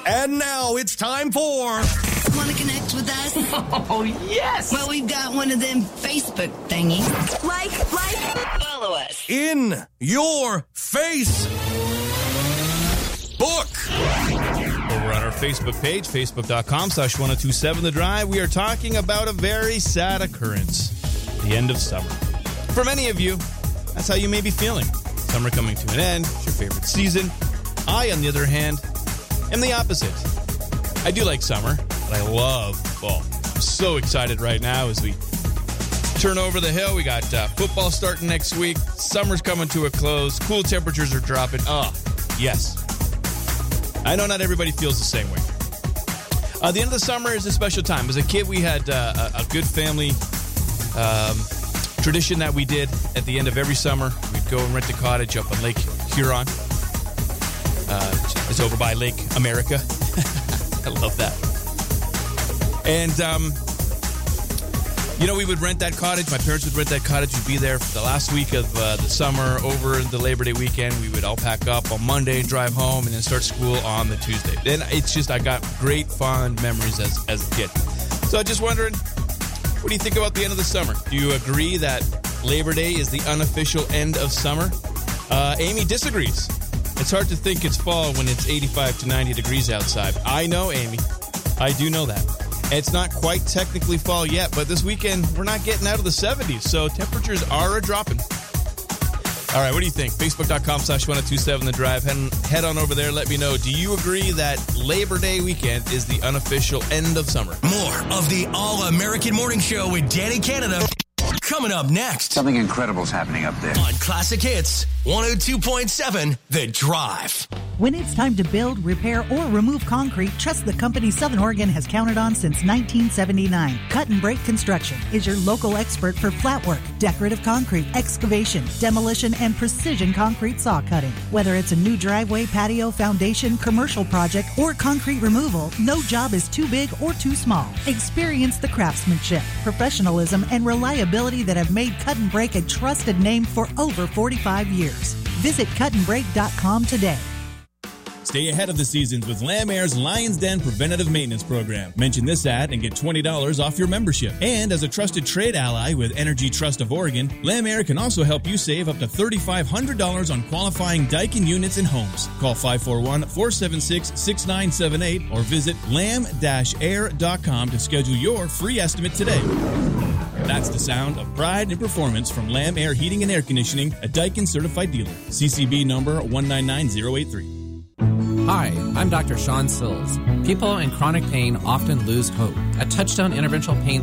And now it's time for... Want to connect with us? Oh, yes! Well, we've got one of them Facebook thingies. Like, follow us. In Your Face Book. Over on our Facebook page, facebook.com/1027 The Drive, we are talking about a very sad occurrence, the end of summer. For many of you, that's how you may be feeling. Summer coming to an end, it's your favorite season. I, on the other hand, am the opposite. I do like summer, but I love fall. I'm so excited right now as we turn over the hill. We got football starting next week. Summer's coming to a close. Cool temperatures are dropping. Yes. I know not everybody feels the same way. The end of the summer is a special time. As a kid, we had a good family tradition that we did at the end of every summer. We'd go and rent a cottage up on Lake Huron. It's over by Lake America. I love that. And, we would rent that cottage. My parents would rent that cottage. We'd be there for the last week of the summer. Over the Labor Day weekend, we would all pack up on Monday and drive home and then start school on the Tuesday. Then it's just, I got great fond memories as a kid. So just wondering, what do you think about the end of the summer? Do you agree that Labor Day is the unofficial end of summer? Amy disagrees. It's hard to think it's fall when it's 85 to 90 degrees outside. I know, Amy. I do know that. It's not quite technically fall yet, but this weekend we're not getting out of the 70s, so temperatures are a-dropping. All right, what do you think? Facebook.com/1027 The Drive. Head on over there. Let me know. Do you agree that Labor Day weekend is the unofficial end of summer? More of the All-American Morning Show with Danny Canada. Coming up next. Something incredible's happening up there. On Classic Hits, 102.7 The Drive. When it's time to build, repair, or remove concrete, trust the company Southern Oregon has counted on since 1979. Cut and Break Construction is your local expert for flat work, decorative concrete, excavation, demolition, and precision concrete saw cutting. Whether it's a new driveway, patio, foundation, commercial project, or concrete removal, no job is too big or too small. Experience the craftsmanship, professionalism, and reliability that have made Cut and Break a trusted name for over 45 years. Visit cutandbreak.com today. Stay ahead of the seasons with Lamb Air's Lion's Den Preventative Maintenance Program. Mention this ad and get $20 off your membership. And as a trusted trade ally with Energy Trust of Oregon, Lamb Air can also help you save up to $3,500 on qualifying Daikin units and homes. Call 541-476-6978 or visit lamb-air.com to schedule your free estimate today. That's the sound of pride and performance from Lamb Air Heating and Air Conditioning, a Daikin certified dealer. CCB number 199083. Hi, I'm Dr. Sean Sills. People in chronic pain often lose hope. At Touchstone Interventional Pain